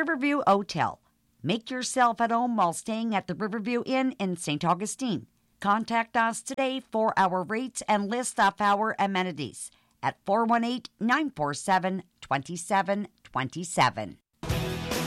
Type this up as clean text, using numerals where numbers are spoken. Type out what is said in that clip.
Riverview Hotel. Make yourself at home while staying at the Riverview Inn in St. Augustine. Contact us today for our rates and list of our amenities at 418-947-2727.